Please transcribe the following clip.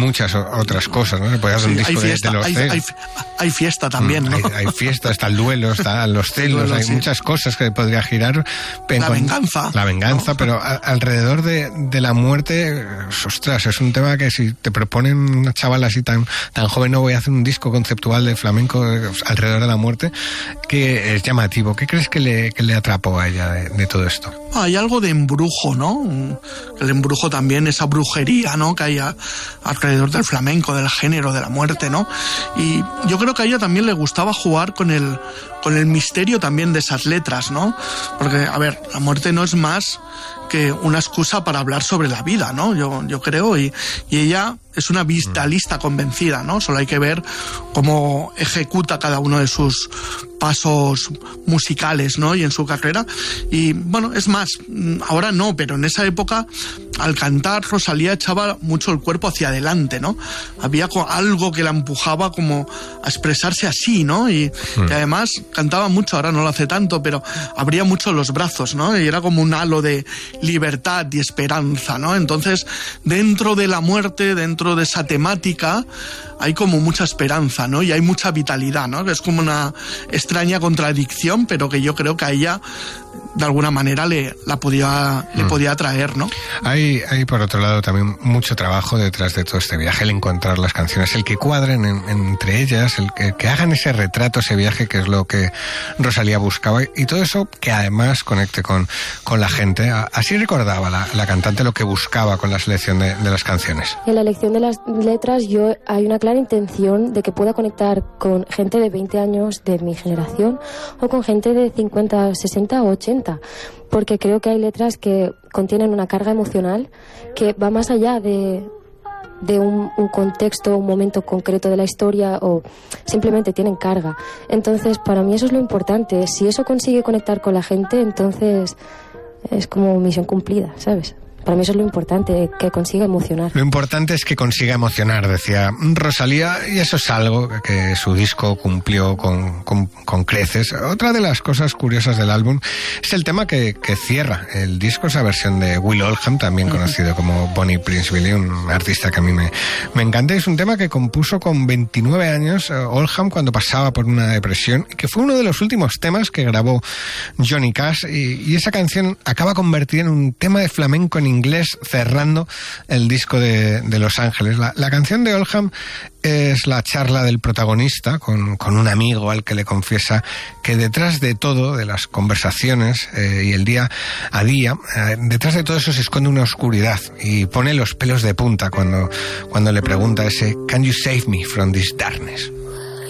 muchas otras cosas, ¿no? Se puede hacer un disco de los celos. Hay fiesta también, ¿no? Hay fiesta, está el duelo, están los celos, hay muchas cosas que podría girar. La venganza, ¿no? Pero alrededor de la muerte, ostras, es un tema que si te proponen una chavala así tan joven, no voy a hacer un disco conceptual de flamenco alrededor de la muerte, que es llamativo. ¿Qué crees que le atrapó a ella de todo esto? Hay algo de embrujo, ¿no? El embrujo también, esa brujería, ¿no? Que hay alrededor del flamenco, del género, de la muerte, ¿no? Y yo creo que a ella también le gustaba jugar con el misterio también de esas letras, ¿no? Porque, a ver, la muerte no es más que una excusa para hablar sobre la vida, ¿no? Yo creo, y ella es una vitalista convencida, ¿no? Solo hay que ver cómo ejecuta cada uno de sus pasos musicales, ¿no? Y en su carrera. Y bueno, es más, ahora no, pero en esa época, al cantar, Rosalía echaba mucho el cuerpo hacia adelante, ¿no? Había algo que la empujaba como a expresarse así, ¿no? Y además cantaba mucho, ahora no lo hace tanto, pero abría mucho los brazos, ¿no? Y era como un halo de libertad y esperanza, ¿no? Entonces, dentro de la muerte, dentro de esa temática, hay como mucha esperanza, ¿no? Y hay mucha vitalidad, ¿no? Que es como una extraña contradicción, pero que yo creo que a ella de alguna manera le podía atraer, ¿no? Hay por otro lado también mucho trabajo detrás de todo este viaje, el encontrar las canciones, el que cuadren entre ellas, el que hagan ese retrato, ese viaje, que es lo que Rosalía buscaba, y todo eso que además conecte con la gente. Así recordaba la cantante lo que buscaba con la selección de las canciones. En la elección de las letras hay una clara intención de que pueda conectar con gente de 20 años de mi generación o con gente de 50, 60 o 80, porque creo que hay letras que contienen una carga emocional que va más allá de un contexto, un momento concreto de la historia, o simplemente tienen carga. Entonces, para mí eso es lo importante. Si eso consigue conectar con la gente, entonces es como misión cumplida, ¿sabes? Para mí eso es lo importante, que consiga emocionar. Lo importante es que consiga emocionar, decía Rosalía, y eso es algo que su disco cumplió con creces. Otra de las cosas curiosas del álbum es el tema que cierra el disco, esa versión de Will Oldham, también conocido como Bonnie Prince Billy, un artista que a mí me encanta. Es un tema que compuso con 29 años Oldham cuando pasaba por una depresión, y que fue uno de los últimos temas que grabó Johnny Cash, y esa canción acaba convertida en un tema de flamenco en inglés, cerrando el disco de Los Ángeles. La canción de Oldham es la charla del protagonista con un amigo al que le confiesa que detrás de todo, de las conversaciones y el día a día, detrás de todo eso se esconde una oscuridad, y pone los pelos de punta cuando le pregunta ese "Can you save me from this darkness?"